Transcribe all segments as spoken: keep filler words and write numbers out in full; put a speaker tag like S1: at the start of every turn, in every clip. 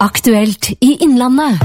S1: Aktuelt i Innlandet.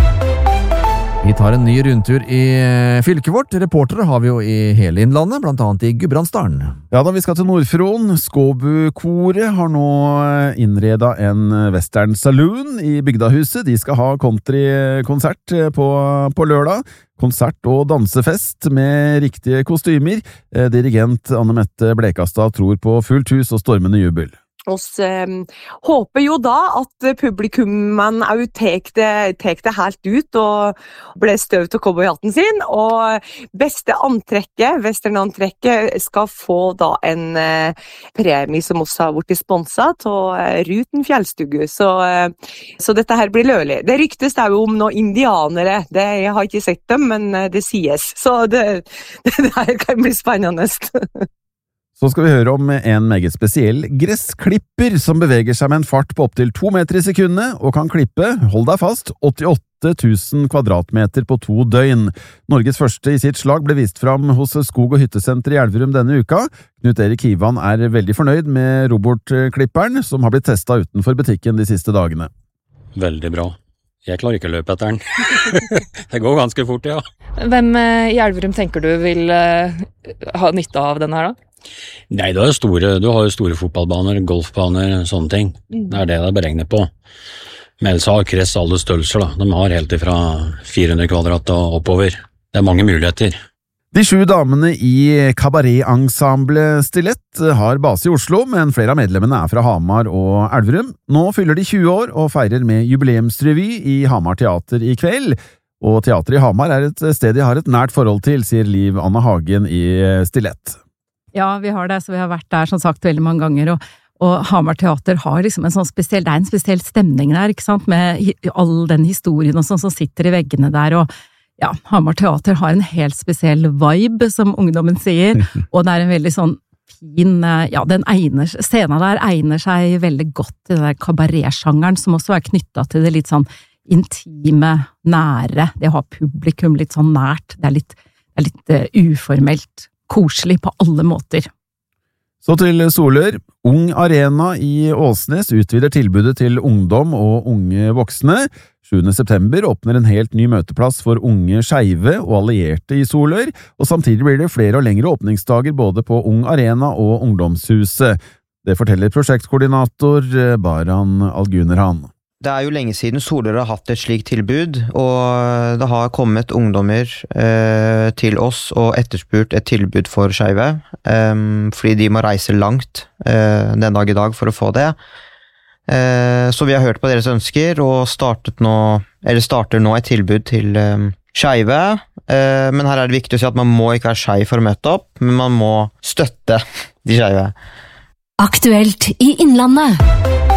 S2: Vi tar en ny rundtur i fylket vårt. Reportere har vi jo i hele Innlandet, blant annet i Gudbrandsdalen.
S3: Ja da, vi skal til Nordfron. Skåbu-koret har nå innredet en western saloon i bygdahuset. De skal ha countrykonsert på, på lørdag. Konsert og dansefest med riktige kostymer. Dirigent Anne Mette Blekastad tror på fullt hus og stormende jubel.
S4: Vi eh, håper jo da at publikummen også tek det, tek det helt ut og ble støv til cowboyhatten sin, og beste antrekket, westernantrekket, skal få da en eh, premie som også har vært sponset til eh, Ruten Fjellstugu, så, eh, så dette her blir lølig. Det ryktes da jo om noen indianere, det, jeg har ikke sett dem, men eh, det sies, så det, det her kan bli spennende.
S3: Så skal vi høre om en meget spesiell gressklipper som beveger seg med en fart på opptil to meter i sekundet og kan klippe, hold deg fast, åttiåtte tusen kvadratmeter på to døgn. Norges første i sitt slag ble vist fram hos Skog- og hyttesenter i Elverum denne uka. Knut Erik Hivan er veldig fornøyd med robotklipperen som har blitt testet utenfor butikken de siste dagene.
S5: Veldig bra. Jeg klarer ikke å løpe etter den. Det går ganske fort, ja.
S6: Hvem i Elverum tenker du vil uh, ha nytte av denne her da?
S5: Nei, du har jo store, du har jo store fotballbaner, golfbaner, sånne ting. Det er det det er beregnet på. Men ellers har Kress alle størrelser da. De har helt ifra fire hundre kvadrat og oppover. Det er mange muligheter.
S3: De sju damene i kabaret-ensemble Stilett har base i Oslo, men flere av medlemmene er fra Hamar og Elverum. Nå fyller de tjue år og feirer med jubileumsrevy i Hamar Teater i kveld. Og teater i Hamar er et sted de har et nært forhold til, sier Liv Anna Hagen i Stilett.
S7: Ja, vi har det, så vi har vært der som sagt veldig mange ganger, og, og Hamar Teater har liksom en sånn spesiell, det er en spesiell stemning der, ikke sant, med hi, all den historien og sånn som sitter i veggene der, og ja, Hamar Teater har en helt spesiell vibe, som ungdommen sier, og det er en veldig sånn fin, ja, den egner, scenen der egner seg veldig godt til den der kabaret-sjangeren, som også er knyttet til det litt sånn intime, nære, det å ha publikum litt sånn nært, det er litt, det er litt uh, uformelt, koselig på alle måter.
S3: Så til Solør. Ung Arena i Åsnes utvider tilbudet til ungdom og unge voksne. sjuende september åpner en helt ny møteplass for unge skeive og allierte i Solør, og samtidig blir det flere og lengre åpningsdager både på Ung Arena og Ungdomshuset. Det forteller prosjektkoordinator Baran Algunerhan.
S8: Det er jo lenge siden Solør har hatt et slikt tilbud, og det har kommet ungdommer eh, til oss og etterspurt et tilbud for skeive, eh, fordi de må reise langt eh, den dag i dag for å få det. Eh, så vi har hørt på deres ønsker og startet nå, eller starter nå et tilbud til eh, skeive, eh, men her er det viktig å si at man må ikke være skeiv for å møte opp, men man må støtte de skeive.
S1: Aktuelt i Innlandet.